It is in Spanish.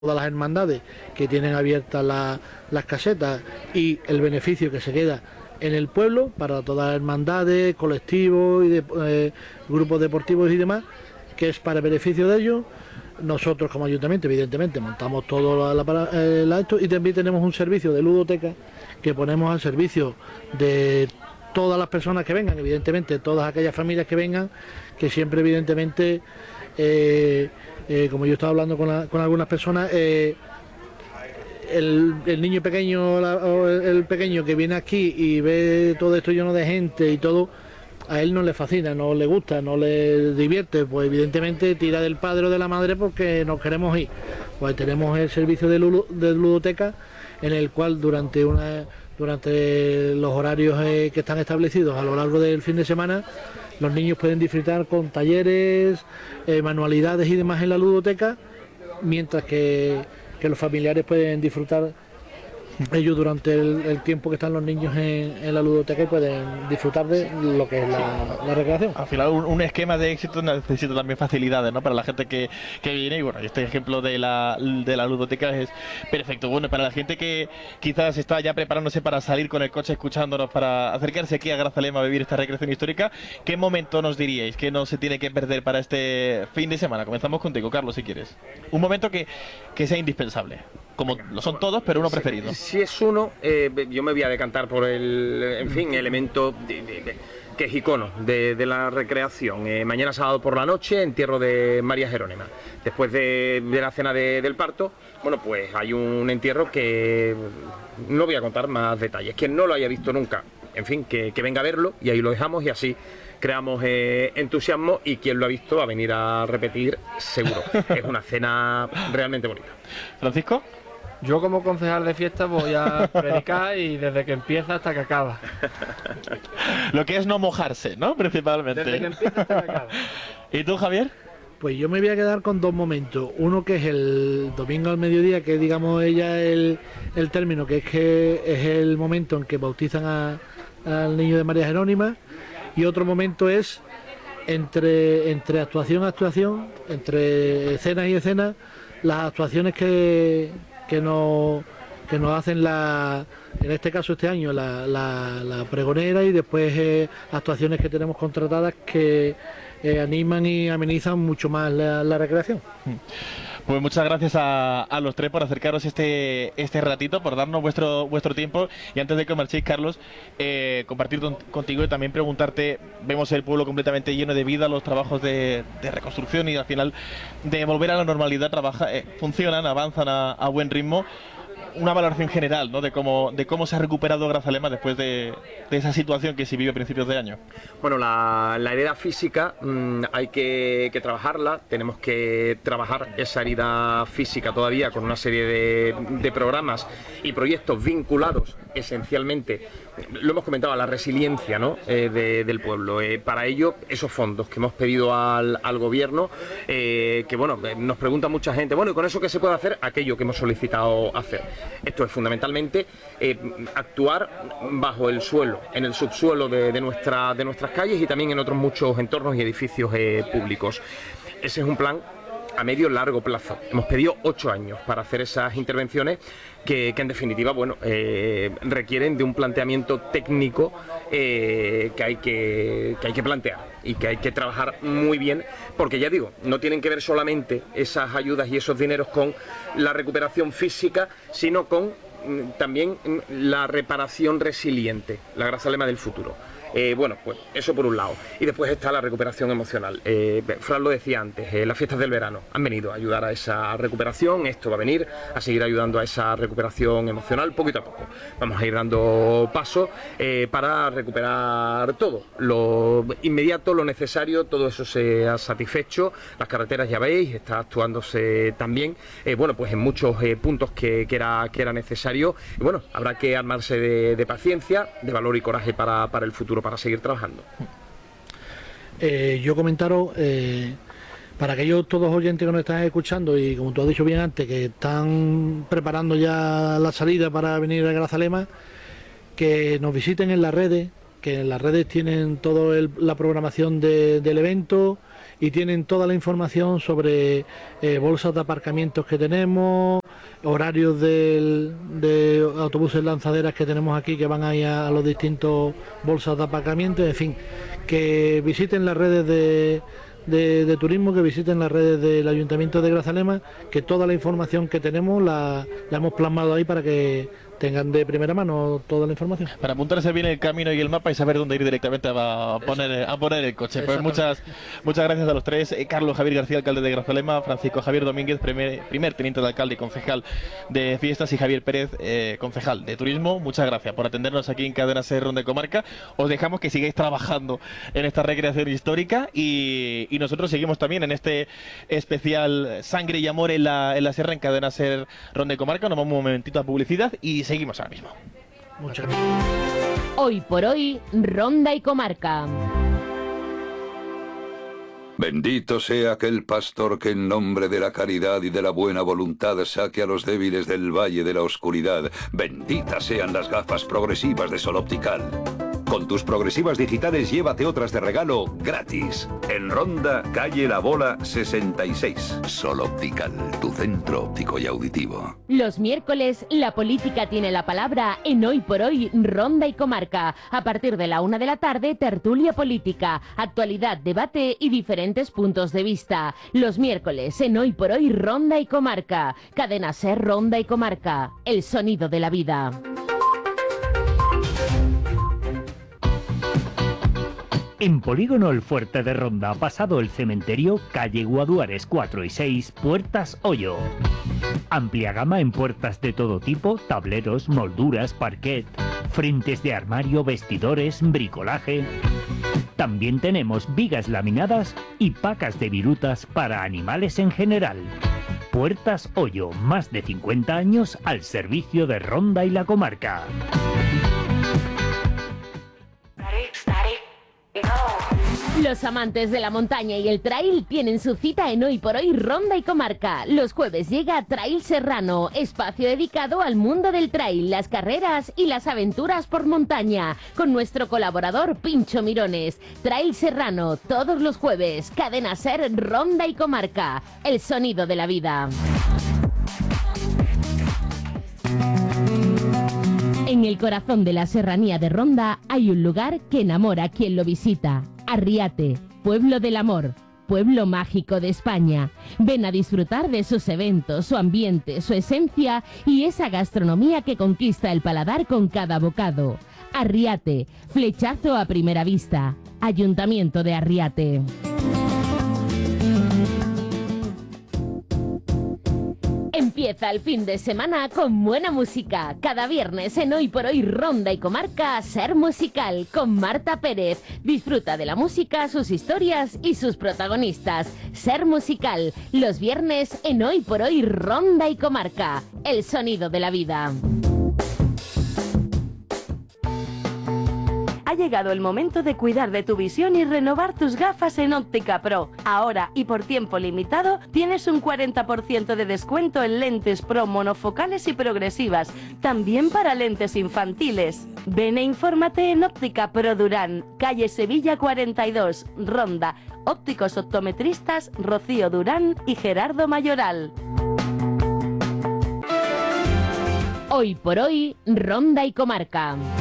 todas las hermandades que tienen abiertas las casetas y el beneficio que se queda en el pueblo para todas las hermandades, colectivos y grupos deportivos y demás, que es para el beneficio de ellos. Nosotros como ayuntamiento evidentemente montamos todo esto, y también tenemos un servicio de ludoteca que ponemos al servicio de todas las personas que vengan, evidentemente todas aquellas familias que vengan, que siempre evidentemente como yo estaba hablando con algunas personas, el niño pequeño o el pequeño que viene aquí y ve todo esto lleno de gente y todo, a él no le fascina, no le gusta, no le divierte, pues evidentemente tira del padre o de la madre porque nos queremos ir. Pues tenemos el servicio de ludoteca, en el cual durante los horarios que están establecidos a lo largo del fin de semana, los niños pueden disfrutar con talleres, manualidades y demás en la ludoteca, mientras que los familiares pueden disfrutar ellos durante el tiempo que están los niños en la ludoteca, y pueden disfrutar de lo que es la recreación. Al final un esquema de éxito necesita también facilidades, ¿no?, para la gente que viene, y bueno, este ejemplo de la ludoteca es perfecto. Bueno, para la gente que quizás está ya preparándose para salir con el coche escuchándonos, para acercarse aquí a Grazalema a vivir esta recreación histórica, ¿qué momento nos diríais que no se tiene que perder para este fin de semana? Comenzamos contigo, Carlos, si quieres. Un momento que sea indispensable, como lo son todos, pero uno preferido. Si es uno, yo me voy a decantar por el elemento que es icono de la recreación. Mañana sábado por la noche, entierro de María Jerónima. Después de la cena del parto, bueno, pues hay un entierro que no voy a contar más detalles. Quien no lo haya visto nunca, en fin, que venga a verlo, y ahí lo dejamos, y así creamos entusiasmo, y quien lo ha visto va a venir a repetir seguro. Es una cena realmente bonita. Francisco. Yo como concejal de fiesta voy a predicar, y desde que empieza hasta que acaba. Lo que es no mojarse, ¿no?, principalmente. Desde que empieza hasta que acaba. ¿Y tú, Javier? Pues yo me voy a quedar con dos momentos. Uno que es el domingo al mediodía, que digamos ella el término, que es el momento en que bautizan al niño de María Jerónima. Y otro momento es entre actuación a actuación, entre escenas y escenas, las actuaciones que nos hacen en este caso este año la pregonera, y después actuaciones que tenemos contratadas que animan y amenizan mucho más la recreación. Pues muchas gracias a los tres por acercaros este ratito, por darnos vuestro tiempo. Y antes de que marchéis, Carlos, compartir contigo y también preguntarte, vemos el pueblo completamente lleno de vida, los trabajos de reconstrucción y al final de volver a la normalidad funcionan, avanzan a buen ritmo. Una valoración general, ¿no?, de cómo se ha recuperado Grazalema después de esa situación que se vivió a principios de año. Bueno, la herida física hay que trabajarla, tenemos que trabajar esa herida física todavía con una serie de programas y proyectos vinculados esencialmente, lo hemos comentado, a la resiliencia, ¿no?, del pueblo. Para ello, esos fondos que hemos pedido al gobierno, que bueno, nos pregunta mucha gente, bueno, ¿y con eso qué se puede hacer? Aquello que hemos solicitado hacer. Esto es fundamentalmente actuar bajo el suelo, en el subsuelo de nuestras calles y también en otros muchos entornos y edificios públicos. Ese es un plan a medio y largo plazo. Hemos pedido 8 años para hacer esas intervenciones que en definitiva, bueno, requieren de un planteamiento técnico que hay que plantear y que hay que trabajar muy bien, porque ya digo, no tienen que ver solamente esas ayudas y esos dineros con la recuperación física, sino con también la reparación resiliente, la Grazalema del futuro. Bueno, pues eso por un lado. Y después está la recuperación emocional. Fran lo decía antes, las fiestas del verano han venido a ayudar a esa recuperación. Esto va a venir a seguir ayudando a esa recuperación emocional poquito a poco. Vamos a ir dando pasos para recuperar todo. Lo inmediato, lo necesario, todo eso se ha satisfecho. Las carreteras, ya veis, está actuándose también. Bueno, pues en muchos puntos que era necesario. Y bueno, habrá que armarse de paciencia, de valor y coraje para el futuro, para seguir trabajando. Yo comentaros, para aquellos todos oyentes que nos están escuchando y como tú has dicho bien antes, que están preparando ya la salida para venir a Grazalema, que nos visiten en las redes, que en las redes tienen toda la programación del evento y tienen toda la información sobre bolsas de aparcamientos que tenemos, horarios de autobuses lanzaderas que tenemos aquí que van ahí a los distintos bolsas de aparcamiento, en fin, que visiten las redes de turismo, que visiten las redes del Ayuntamiento de Grazalema, que toda la información que tenemos la hemos plasmado ahí para que tengan de primera mano toda la información. Para apuntarse bien el camino y el mapa y saber dónde ir directamente a poner el coche. Pues muchas gracias a los tres. Carlos Javier García, alcalde de Grazalema, Francisco Javier Domínguez, primer teniente de alcalde y concejal de fiestas, y Javier Pérez, concejal de turismo. Muchas gracias por atendernos aquí en Cadena SER Ronda y Comarca. Os dejamos que sigáis trabajando en esta recreación histórica y nosotros seguimos también en este especial Sangre y Amor en la Sierra en Cadena SER Ronda y Comarca. Nos vamos un momentito a publicidad y seguimos ahora mismo. Muchas gracias. Hoy por hoy, Ronda y Comarca. Bendito sea aquel pastor que en nombre de la caridad y de la buena voluntad saque a los débiles del valle de la oscuridad. Benditas sean las gafas progresivas de Sol Optical. Con tus progresivas digitales llévate otras de regalo gratis. En Ronda, calle La Bola 66. Sol Optical, tu centro óptico y auditivo. Los miércoles, la política tiene la palabra en Hoy por Hoy, Ronda y Comarca. A partir de la 1 de la tarde, tertulia política, actualidad, debate y diferentes puntos de vista. Los miércoles, en Hoy por Hoy, Ronda y Comarca. Cadena SER Ronda y Comarca. El sonido de la vida. En Polígono El Fuerte de Ronda, pasado el cementerio, calle Guaduares 4 y 6, Puertas Hoyo. Amplia gama en puertas de todo tipo, tableros, molduras, parquet, frentes de armario, vestidores, bricolaje. También tenemos vigas laminadas y pacas de virutas para animales en general. Puertas Hoyo, más de 50 años al servicio de Ronda y la comarca. Los amantes de la montaña y el trail tienen su cita en Hoy por Hoy, Ronda y Comarca. Los jueves llega Trail Serrano, espacio dedicado al mundo del trail, las carreras y las aventuras por montaña, con nuestro colaborador Pincho Mirones. Trail Serrano, todos los jueves, Cadena SER Ronda y Comarca, el sonido de la vida. En el corazón de la serranía de Ronda hay un lugar que enamora a quien lo visita. Arriate, pueblo del amor, pueblo mágico de España. Ven a disfrutar de sus eventos, su ambiente, su esencia y esa gastronomía que conquista el paladar con cada bocado. Arriate, flechazo a primera vista. Ayuntamiento de Arriate. Empieza el fin de semana con buena música. Cada viernes en Hoy por Hoy, Ronda y Comarca, Ser Musical con Marta Pérez. Disfruta de la música, sus historias y sus protagonistas. Ser Musical, los viernes en Hoy por Hoy, Ronda y Comarca, el sonido de la vida. Ha llegado el momento de cuidar de tu visión y renovar tus gafas en Óptica Pro. Ahora y por tiempo limitado tienes un 40% de descuento en lentes Pro monofocales y progresivas, también para lentes infantiles. Ven e infórmate en Óptica Pro Durán, calle Sevilla 42, Ronda. Ópticos optometristas Rocío Durán y Gerardo Mayoral. Hoy por Hoy, Ronda y Comarca.